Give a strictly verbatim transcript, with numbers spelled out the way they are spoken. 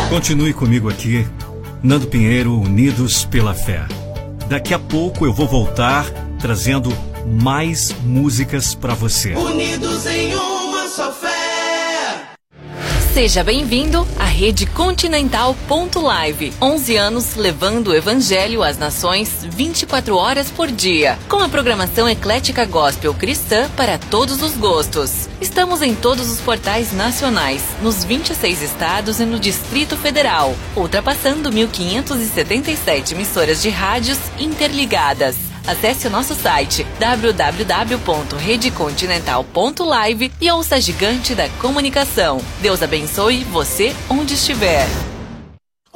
Continue comigo aqui, Nando Pinheiro, Unidos pela Fé. Daqui a pouco eu vou voltar trazendo mais músicas para você. Unidos em uma só fé. Seja bem-vindo à Rede Continental ponto live. onze anos levando o Evangelho às nações vinte e quatro horas por dia. Com a programação eclética gospel cristã para todos os gostos. Estamos em todos os portais nacionais, nos vinte e seis estados e no Distrito Federal, ultrapassando mil quinhentas e setenta e sete emissoras de rádios interligadas. Acesse o nosso site w w w ponto rede continental ponto live e ouça a gigante da comunicação. Deus abençoe você onde estiver.